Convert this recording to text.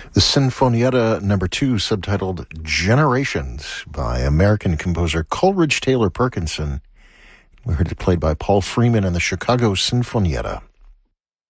The Sinfonietta number 2, subtitled Generations, by American composer Coleridge Taylor Perkinson. We heard it played by Paul Freeman and the Chicago Sinfonietta.